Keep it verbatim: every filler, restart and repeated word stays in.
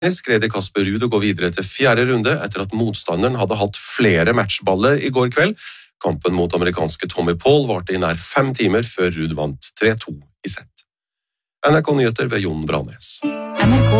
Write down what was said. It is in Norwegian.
greide Kasper Ruud å gå videre til fjerde runde etter at motstanderen hadde hatt flere matchballer i går kveld. Kampen mot amerikanske Tommy Paul varte i nær fem timer før Ruud vant tre to i sett. N R K Nyheter ved Jon Branes. N R K